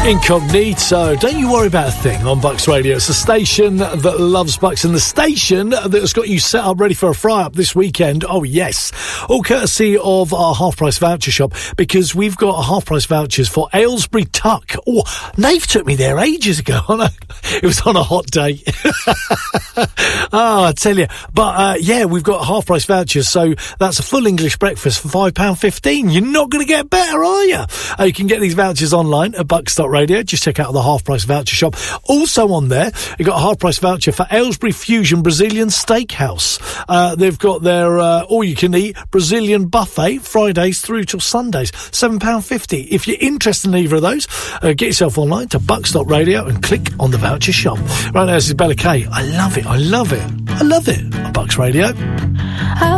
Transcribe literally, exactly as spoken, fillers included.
Incognito. Don't you worry about a thing on Bucks Radio. It's the station that loves Bucks and the station that has got you set up ready for a fry-up this weekend. Oh, yes. All courtesy of our half-price voucher shop, because we've got half-price vouchers for Aylesbury Tuck. Oh, Nave took me there ages ago. It was on a hot day. Oh, I tell you. But, uh, yeah, we've got half-price vouchers, so that's a full English breakfast for five pounds fifteen. You're not going to get better, are you? Uh, you can get these vouchers online at bucks dot radio. Just check out the half-price voucher shop. Also on there, you've got a half-price voucher for Aylesbury Fusion Brazilian Steakhouse. Uh, they've got their uh, all-you-can-eat Brazilian buffet Fridays through till Sundays, seven pounds fifty. If you're interested in either of those, uh, get yourself online to bucks dot radio and click on the voucher shop. Right now, this is Bella Kay. I love it. I love it. I love it on Bucks Radio.